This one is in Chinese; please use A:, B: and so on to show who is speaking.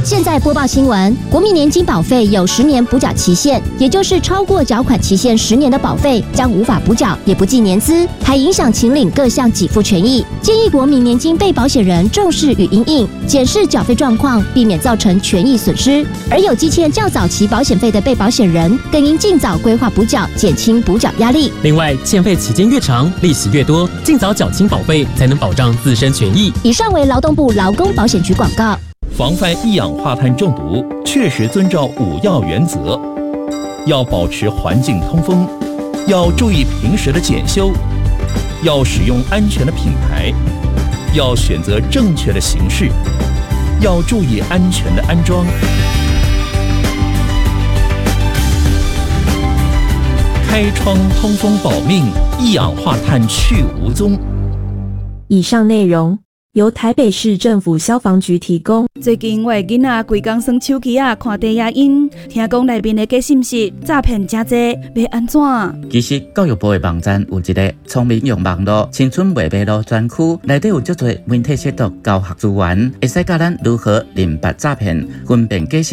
A: 现在播报新闻，国民年金保费有10年补缴期限，也就是超过缴款期限10年的保费将无法补缴，也不计年资，还影响请领各项给付权益。建议国民年金被保险人重视与因应，检视缴费状况，避免造成权益损失。而有积欠较早期保险费的被保险人，更应尽早规划补缴，减轻补缴压力。
B: 另外，欠费期间越长，利息越多，尽早缴清保费，才能保障自身权益。
A: 以上为劳动部劳工保险局广告。
C: 防范一氧化碳中毒，确实遵照5要原则：要保持环境通风，要注意平时的检修，要使用安全的品牌，要选择正确的形式，要注意安全的安装。开窗通风保命，一氧化碳去无踪。
D: 以上内容由台北市政府消防局提供。
E: 最近我的囡仔规工耍手机看低影音，听讲内面的假信息诈骗真多，要安怎？
F: 其实教育部的网站有一个聪明用网络青春未迷路专区，内底有足多媒体识读教学资源，会使教咱如何认别诈骗、分辨假信息。